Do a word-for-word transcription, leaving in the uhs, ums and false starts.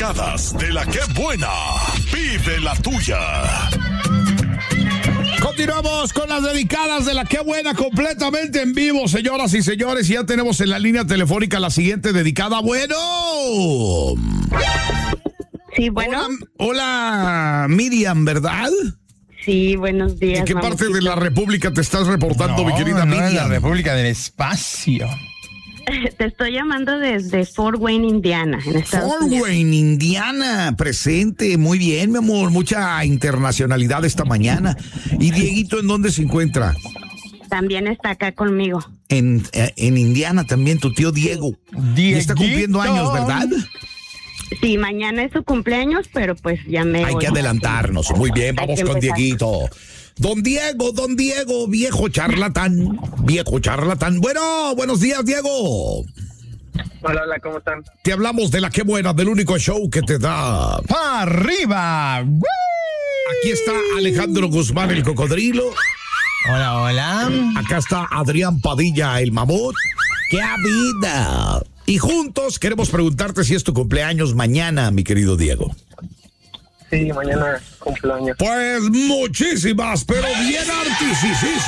dedicadas de la que buena. Vive la tuya. Continuamos con las dedicadas de la que buena, completamente en vivo, señoras y señores. Y ya tenemos en la línea telefónica la siguiente dedicada. Bueno. Sí, bueno. Hola, hola Miriam, ¿verdad? Sí, buenos días. ¿En qué mamacita. parte de la República te estás reportando, No, mi querida no, Miriam? en la República del Espacio. Te estoy llamando desde Fort Wayne, Indiana, en Estados Fort Unidos. Wayne, Indiana, presente. Muy bien, mi amor. Mucha internacionalidad esta mañana. ¿Y Dieguito en dónde se encuentra? También está acá conmigo. En, eh, en Indiana también, tu tío Diego. Y está cumpliendo años, ¿verdad? Sí, mañana es su cumpleaños, pero pues ya me Hay voy. que adelantarnos. Muy bien, Hay vamos que con empezar. Dieguito. Don Diego, don Diego, viejo charlatán, viejo charlatán. Bueno, buenos días, Diego. Hola, hola, ¿cómo están? Te hablamos de la que buena, del único show que te da. ¡Pa' arriba! ¡Woo! Aquí está Alejandro Guzmán, el cocodrilo. Hola, hola. Acá está Adrián Padilla, el mamut. ¡Qué vida! Y juntos queremos preguntarte si es tu cumpleaños mañana, mi querido Diego. Sí, mañana cumpleaños. Pues muchísimas, pero bien artísticas.